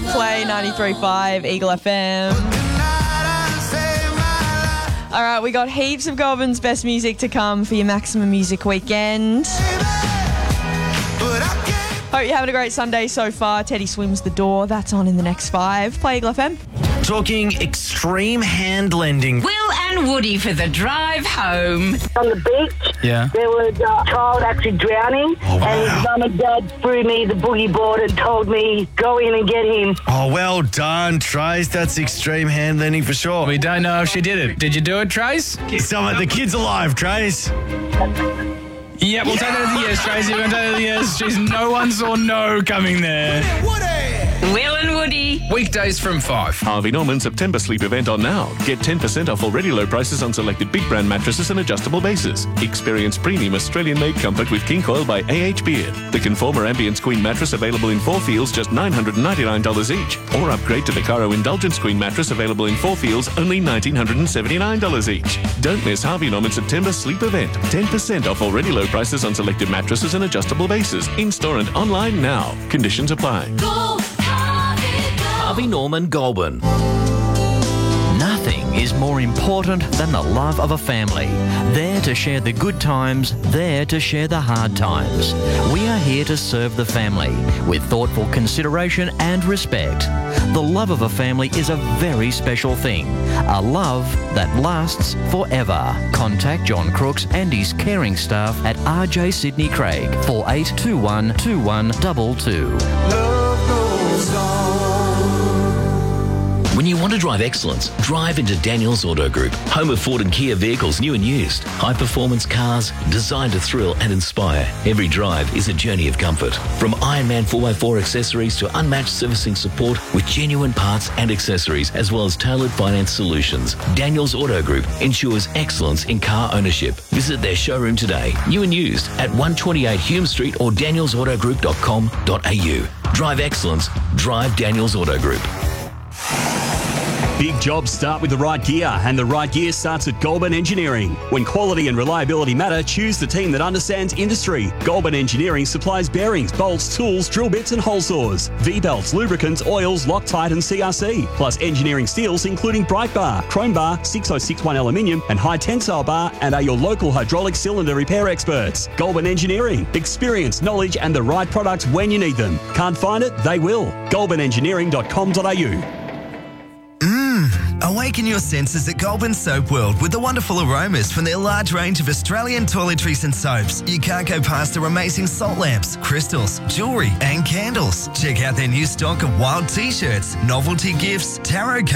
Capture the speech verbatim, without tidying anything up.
Play ninety-three point five Eagle F M. All right, we got heaps of Goulburn's best music to come for your Maximum Music Weekend. Hope you're having a great Sunday so far. Teddy Swims the Door. That's on in the next five. Play Eagle F M. Talking extreme hand lending. Will and Woody for the drive home. On the beach, Yeah. there was a child actually drowning, Oh, wow. and his mum and dad threw me the boogie board and told me, go in and get him. Oh, well done, Trace. That's extreme hand lending for sure. We don't know if she did it. Did you do it, Trace? Some the kid's alive, Trace. Yeah, we'll take that as a yes, Tracy. We're going to take that as a yes. She's no one saw no coming there. Will and Woody. Weekdays from five. Harvey Norman September sleep event on now. Get ten percent off already low prices on selected big brand mattresses and adjustable bases. Experience premium Australian-made comfort with King Coil by A H Beard. The Conformer Ambience Queen mattress available in four feels, just nine hundred ninety-nine dollars each. Or upgrade to the Caro Indulgence Queen mattress available in four feels, only one thousand nine hundred seventy-nine dollars each. Don't miss Harvey Norman September sleep event. ten percent off already low prices on selected mattresses and adjustable bases. In-store and online now. Conditions apply. Harvey Norman Goulburn. Nothing is more important than the love of a family. There to share the good times, there to share the hard times. We are here to serve the family with thoughtful consideration and respect. The love of a family is a very special thing. A love that lasts forever. Contact John Crooks and his caring staff at R J Sydney Craig, four eight two one two one two two. When you want to drive excellence, drive into Daniels Auto Group, home of Ford and Kia vehicles new and used. High-performance cars designed to thrill and inspire. Every drive is a journey of comfort. From Ironman four by four accessories to unmatched servicing support with genuine parts and accessories, as well as tailored finance solutions. Daniels Auto Group ensures excellence in car ownership. Visit their showroom today, new and used, at one twenty-eight Hume Street or daniels auto group dot com dot a u. Drive excellence. Drive Daniels Auto Group. Big jobs start with the right gear, and the right gear starts at Goulburn Engineering. When quality and reliability matter, choose the team that understands industry. Goulburn Engineering supplies bearings, bolts, tools, drill bits and hole saws, V-belts, lubricants, oils, Loctite and C R C, plus engineering steels including Bright Bar, Chrome Bar, six oh six one aluminium and high tensile bar, and are your local hydraulic cylinder repair experts. Goulburn Engineering. Experience, knowledge and the right products when you need them. Can't find it? They will. goulburn engineering dot com dot a u. Awaken your senses at Goulburn Soap World with the wonderful aromas from their large range of Australian toiletries and soaps. You can't go past their amazing salt lamps, crystals, jewellery and candles. Check out their new stock of wild t-shirts, novelty gifts, tarot cards,